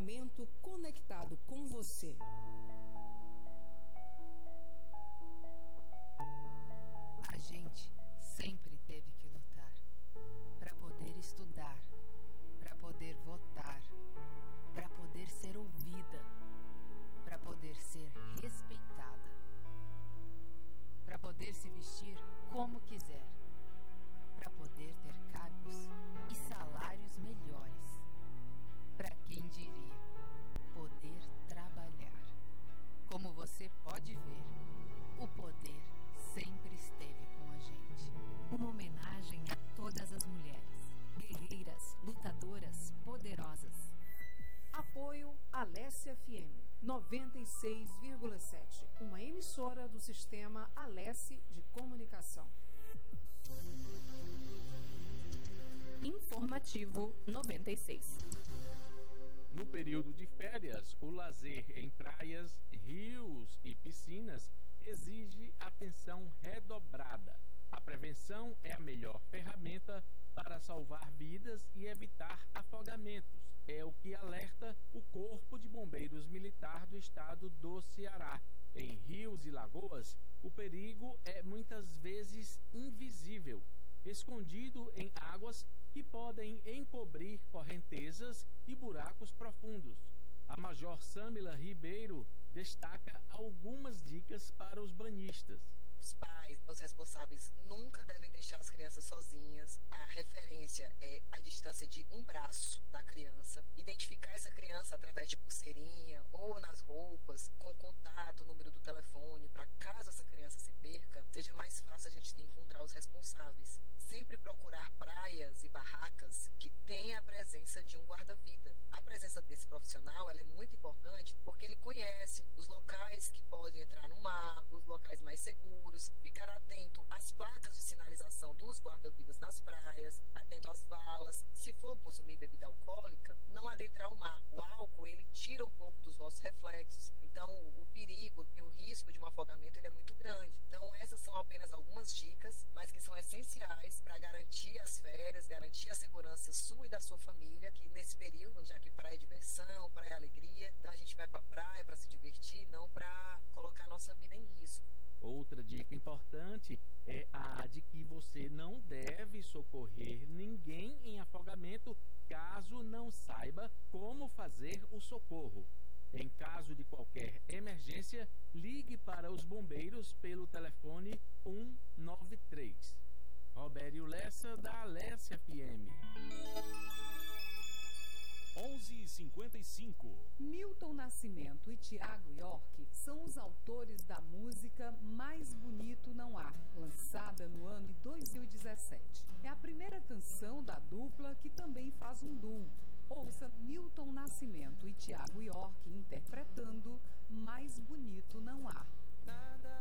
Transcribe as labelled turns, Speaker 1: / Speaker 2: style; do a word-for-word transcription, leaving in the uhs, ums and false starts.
Speaker 1: momento conectado com você.
Speaker 2: A gente sempre teve que lutar para poder estudar, para poder votar, para poder ser ouvida, para poder ser respeitada, para poder se vestir como quiser, para poder ter cargos e salários melhores. Para quem diria, poder trabalhar. Como você pode ver, o poder sempre esteve com a gente.
Speaker 3: Uma homenagem a todas as mulheres, guerreiras, lutadoras, poderosas.
Speaker 4: Apoio Alessia F M noventa e seis vírgula sete, uma emissora do sistema Alessi de comunicação.
Speaker 5: Informativo noventa e seis.
Speaker 6: No período de férias, o lazer em praias, rios e piscinas exige atenção redobrada. A prevenção é a melhor ferramenta para salvar vidas e evitar afogamentos. É o que alerta o Corpo de Bombeiros Militar do Estado do Ceará. Em rios e lagoas, o perigo é muitas vezes invisível, escondido em águas que podem encobrir correntezas e buracos profundos. A Major Samila Ribeiro destaca algumas dicas para os banhistas.
Speaker 7: Os pais, os responsáveis, nunca devem deixar as crianças sozinhas. A referência é a distância de um braço da criança. Identificar essa criança através de pulseirinha ou nas roupas, com contato, número do telefone, para caso essa criança se perca, seja mais fácil a gente encontrar os responsáveis. Sempre procurar praias e barracas que tenha a presença de um guarda-vida. A presença desse profissional ela é muito importante porque ele conhece os locais que podem entrar no mar, os locais mais seguros, ficar atento às placas de sinalização dos guarda-vidas nas praias, atento às valas. Se for consumir bebida alcoólica, não adentrar o mar. O álcool, ele tira um pouco dos nossos reflexos. Então, o perigo e o risco de um afogamento ele é muito grande. Então, essas são apenas algumas dicas, mas que são essenciais para garantir as férias, garantir a segurança sua e da sua família, que nesse período, já que praia é diversão, praia é alegria, então a gente vai para a praia para se divertir, não para colocar a nossa vida em risco.
Speaker 6: Outra dica importante é a de que você não deve socorrer ninguém em afogamento caso não saiba como fazer o socorro. Em caso de qualquer emergência, ligue para os bombeiros pelo telefone um nove três. Robério Lessa, da Alessia F M.
Speaker 8: onze e cinquenta e cinco.
Speaker 4: Milton Nascimento e Tiago York são os autores da música Mais Bonito Não Há, lançada no ano de dois mil e dezessete. É a primeira canção da dupla que também faz um duo. Ouça Milton Nascimento e Tiago York interpretando Mais Bonito Não Há.